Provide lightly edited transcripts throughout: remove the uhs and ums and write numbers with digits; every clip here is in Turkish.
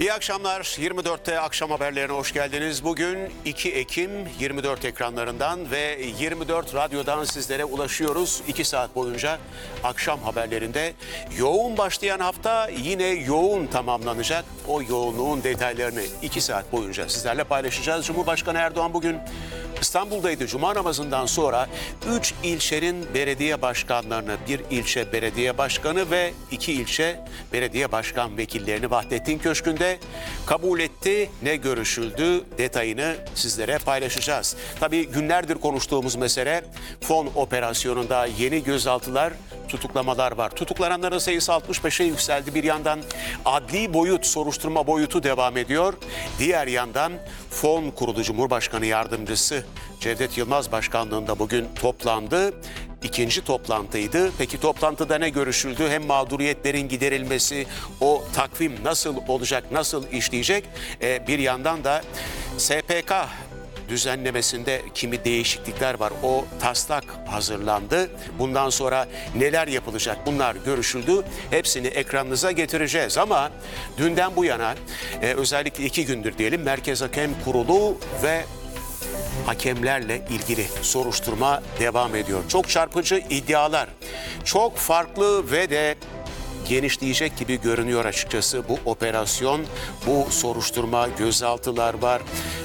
İyi akşamlar. 24'te akşam haberlerine hoş geldiniz. Bugün 2 Ekim 24 ekranlarından ve 24 radyodan sizlere ulaşıyoruz. 2 saat boyunca akşam haberlerinde yoğun başlayan hafta yine yoğun tamamlanacak. O yoğunluğun detaylarını 2 saat boyunca sizlerle paylaşacağız. Cumhurbaşkanı Erdoğan bugün İstanbul'daydı. Cuma namazından sonra 3 ilçenin belediye başkanlarını, bir ilçe belediye başkanı ve 2 ilçe belediye başkan vekillerini Vahdettin Köşkü'nde kabul etti. Ne görüşüldü detayını sizlere paylaşacağız. Tabii günlerdir konuştuğumuz mesele fon operasyonunda yeni gözaltılar, tutuklamalar var. Tutuklananların sayısı 65'e yükseldi. Bir yandan adli boyut, soruşturma boyutu devam ediyor. Diğer yandan fon kurulu Cumhurbaşkanı Yardımcısı Cevdet Yılmaz başkanlığında bugün toplandı. İkinci toplantıydı. Peki toplantıda ne görüşüldü? Hem mağduriyetlerin giderilmesi, o takvim nasıl olacak, nasıl işleyecek? Bir yandan da SPK düzenlemesinde kimi değişiklikler var. O taslak hazırlandı. Bundan sonra neler yapılacak? Bunlar görüşüldü. Hepsini ekranınıza getireceğiz. Ama dünden bu yana özellikle 2 gündür diyelim Merkez Hakem Kurulu ve hakemlerle ilgili soruşturma devam ediyor. Çok çarpıcı iddialar, çok farklı ve de genişleyecek gibi görünüyor açıkçası bu operasyon, bu soruşturma, gözaltılar var,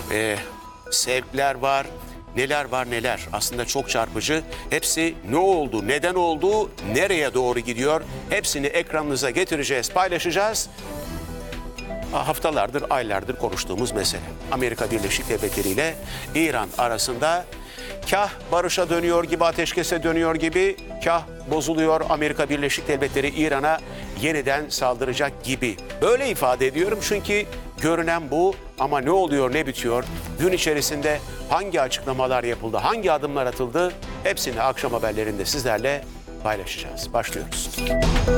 sevkler var. Neler var neler, aslında çok çarpıcı. Hepsi ne oldu, neden oldu, nereye doğru gidiyor, hepsini ekranınıza getireceğiz, paylaşacağız. Haftalardır, aylardır konuştuğumuz mesele. Amerika Birleşik Devletleri ile İran arasında kah barışa dönüyor gibi, ateşkese dönüyor gibi, kah bozuluyor. Amerika Birleşik Devletleri İran'a yeniden saldıracak gibi. Böyle ifade ediyorum çünkü görünen bu, ama ne oluyor, ne bitiyor? Gün içerisinde hangi açıklamalar yapıldı, hangi adımlar atıldı? Hepsini akşam haberlerinde sizlerle paylaşacağız. Başlıyoruz.